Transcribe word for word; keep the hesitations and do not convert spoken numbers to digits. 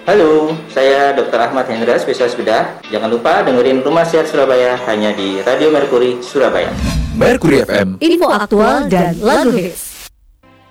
Halo, saya dokter Ahmad Hendra, spesialis bedah. Jangan lupa dengerin Rumah Sehat Surabaya hanya di Radio Mercury Surabaya. Mercury F M. Info aktual dan lagu hits.